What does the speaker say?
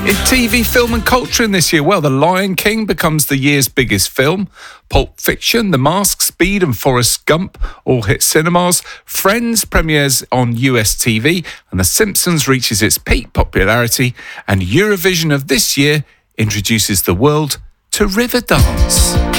In TV, film and culture in this year, well, The Lion King becomes the year's biggest film. Pulp Fiction, The Mask, Speed and Forrest Gump all hit cinemas. Friends premieres on US TV. And The Simpsons reaches its peak popularity. And Eurovision of this year introduces the world to Riverdance.